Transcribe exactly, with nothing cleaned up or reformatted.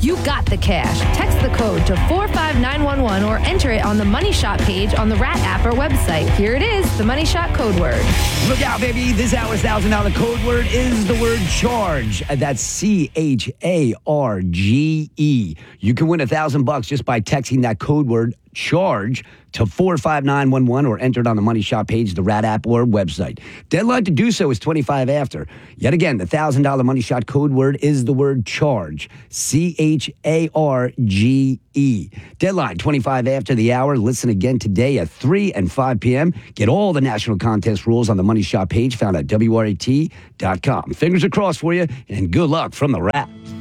You got the cash. Text the code to four five nine one one or enter it on the Money Shot page on the Rat app or website. Here it is, the Money Shot code word. Look out, baby. This hour's one thousand dollars code word is the word charge. That's C H A R G E. You can win a thousand bucks just by texting that code word charge to four five nine one one or enter it on the Money Shot page, the Rat app or website. Deadline to do so is twenty-five after. Yet again, the one thousand dollars Money Shot code word is the word charge. C H A R G E. Deadline twenty-five after the hour. Listen again today at three and five p.m. Get all the national contest rules on the Money Shot page found at W R A T dot com. Fingers are crossed for you and good luck from the Rat.